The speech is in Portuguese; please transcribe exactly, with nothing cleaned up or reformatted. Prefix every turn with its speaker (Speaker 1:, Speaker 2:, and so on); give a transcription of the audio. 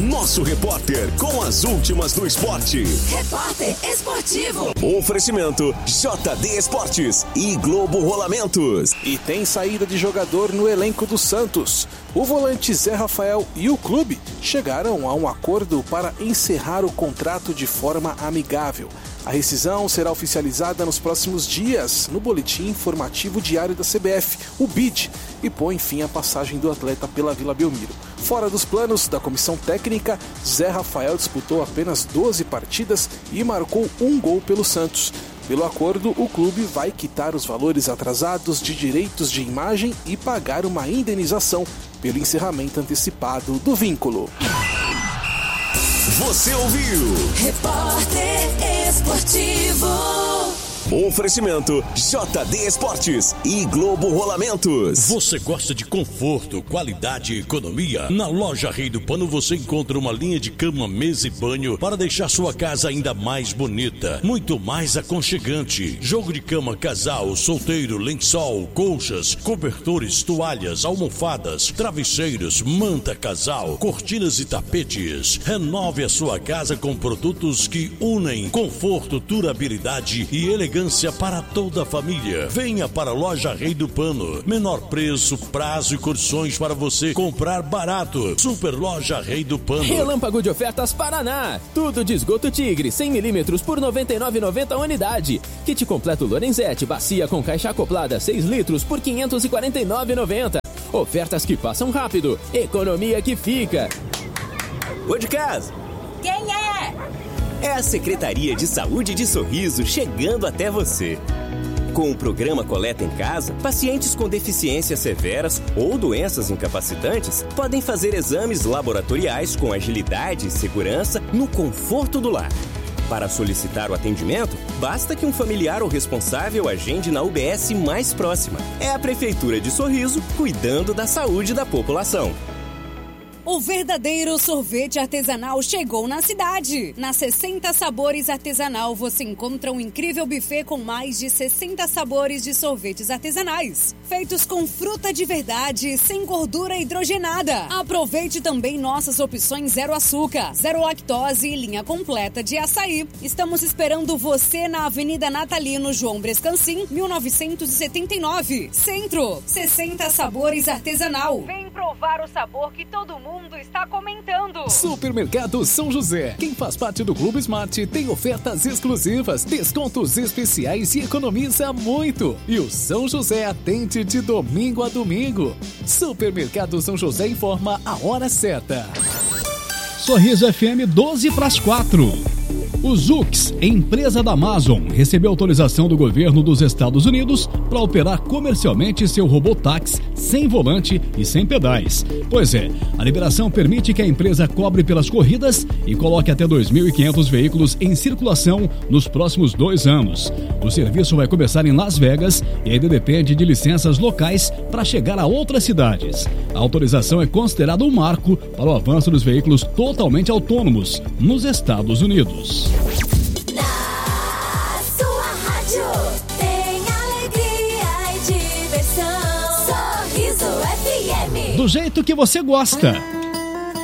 Speaker 1: Nosso repórter com as últimas do esporte.
Speaker 2: Repórter Esportivo.
Speaker 1: Oferecimento J D Esportes e Globo Rolamentos.
Speaker 3: E tem saída de jogador no elenco do Santos. O volante Zé Rafael e o clube chegaram a um acordo para encerrar o contrato de forma amigável. A rescisão será oficializada nos próximos dias no Boletim Informativo Diário da C B F, o B I D, e põe fim à passagem do atleta pela Vila Belmiro. Fora dos planos da comissão técnica, Zé Rafael disputou apenas doze partidas e marcou um gol pelo Santos. Pelo acordo, o clube vai quitar os valores atrasados de direitos de imagem e pagar uma indenização pelo encerramento antecipado do vínculo.
Speaker 1: Você ouviu?
Speaker 2: Repórter Esportivo.
Speaker 1: Oferecimento J D Esportes e Globo Rolamentos.
Speaker 4: Você gosta de conforto, qualidade e economia? Na loja Rei do Pano você encontra uma linha de cama, mesa e banho para deixar sua casa ainda mais bonita, muito mais aconchegante. Jogo de cama casal, solteiro, lençol, colchas, cobertores, toalhas, almofadas, travesseiros, manta casal, cortinas e tapetes. Renove a sua casa com produtos que unem conforto, durabilidade e elegância para toda a família. Venha para a loja Rei do Pano. Menor preço, prazo e condições para você comprar barato. Super Loja Rei do Pano.
Speaker 5: Relâmpago de ofertas Paraná. Tudo de esgoto Tigre, cem milímetros por noventa e nove reais e noventa centavos a unidade. Kit completo Lorenzetti, bacia com caixa acoplada seis litros por quinhentos e quarenta e nove reais e noventa centavos. Ofertas que passam rápido. Economia que fica.
Speaker 6: Ô de casa.
Speaker 2: Quem é?
Speaker 6: É a Secretaria de Saúde de Sorriso chegando até você. Com o programa Coleta em Casa, pacientes com deficiências severas ou doenças incapacitantes podem fazer exames laboratoriais com agilidade e segurança no conforto do lar. Para solicitar o atendimento, basta que um familiar ou responsável agende na U B S mais próxima. É a Prefeitura de Sorriso cuidando da saúde da população.
Speaker 7: O verdadeiro sorvete artesanal chegou na cidade. Na sessenta Sabores Artesanal você encontra um incrível buffet com mais de sessenta sabores de sorvetes artesanais, feitos com fruta de verdade, sem gordura hidrogenada. Aproveite também nossas opções zero açúcar, zero lactose e linha completa de açaí. Estamos esperando você na Avenida Natalino João Brescancin, mil novecentos e setenta e nove, Centro. sessenta Sabores Artesanal. Vem provar o sabor que todo mundo mundo está comentando.
Speaker 8: Supermercado São José. Quem faz parte do Clube Smart tem ofertas exclusivas, descontos especiais e economiza muito. E o São José atende de domingo a domingo. Supermercado São José informa a hora certa.
Speaker 9: Sorriso F M doze para as quatro. O Zux, empresa da Amazon, recebeu autorização do governo dos Estados Unidos para operar comercialmente seu robotáxi sem volante e sem pedais. Pois é, a liberação permite que a empresa cobre pelas corridas e coloque até dois mil e quinhentos veículos em circulação nos próximos dois anos. O serviço vai começar em Las Vegas e ainda depende de licenças locais para chegar a outras cidades. A autorização é considerada um marco para o avanço dos veículos totalmente autônomos nos Estados Unidos.
Speaker 2: Na sua rádio tem alegria e diversão. Sorriso F M.
Speaker 9: Do jeito que você gosta.